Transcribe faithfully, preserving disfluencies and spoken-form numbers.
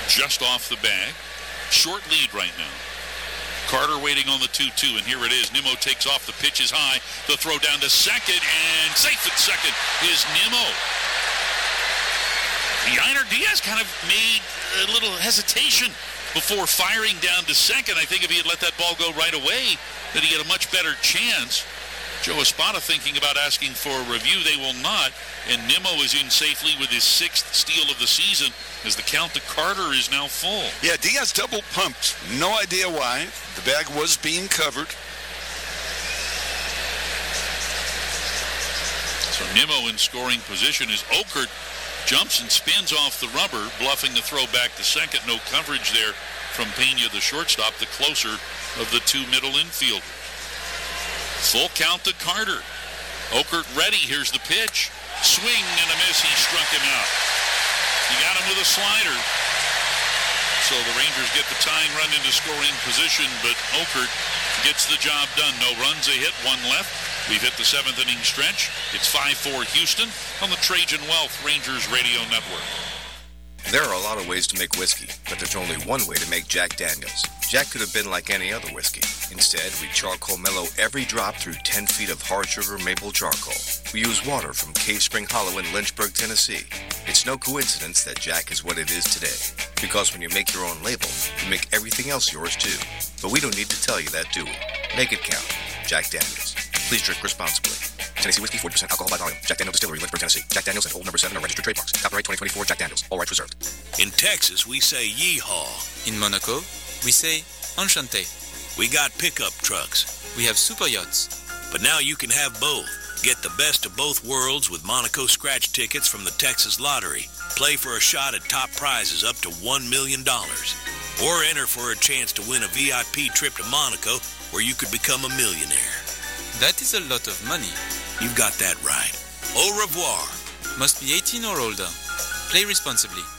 just off the bag. Short lead right now. Carter waiting on the two two, and here it is. Nimmo takes off. The pitch is high. The throw down to second, and safe at second is Nimmo. Yainer Diaz kind of made a little hesitation before firing down to second. I think if he had let that ball go right away, that he had a much better chance. Joe Espada thinking about asking for a review. They will not. And Nimmo is in safely with his sixth steal of the season as the count to Carter is now full. Yeah, Diaz double pumped. No idea why. The bag was being covered. So Nimmo in scoring position as Okert jumps and spins off the rubber, bluffing the throw back to second. No coverage there from Pena, the shortstop, the closer of the two middle infielders. Full count to Carter. Okert ready. Here's the pitch. Swing and a miss. He struck him out. He got him with a slider. So the Rangers get the tying run into scoring position, but Okert gets the job done. No runs, a hit, one left. We've hit the seventh inning stretch. It's five four Houston on the Trajan Wealth Rangers Radio Network. There are a lot of ways to make whiskey, but there's only one way to make Jack Daniels. Jack could have been like any other whiskey. Instead, we charcoal mellow every drop through ten feet of hard sugar maple charcoal. We use water from Cave Spring Hollow in Lynchburg, Tennessee. It's no coincidence that Jack is what it is today. Because when you make your own label, you make everything else yours too. But we don't need to tell you that, do we? Make it count. Jack Daniels. Please drink responsibly. Tennessee Whiskey, forty percent alcohol by volume. Jack Daniels Distillery, Lynchburg, Tennessee. Jack Daniels and Old Number seven are registered trademarks. Copyright twenty twenty-four Jack Daniels. All rights reserved. In Texas, we say yeehaw. In Monaco, we say enchanté. We got pickup trucks. We have super yachts. But now you can have both. Get the best of both worlds with Monaco scratch tickets from the Texas Lottery. Play for a shot at top prizes up to one million dollars. Or enter for a chance to win a V I P trip to Monaco where you could become a millionaire. That is a lot of money. You've got that right. Au revoir. Must be eighteen or older. Play responsibly.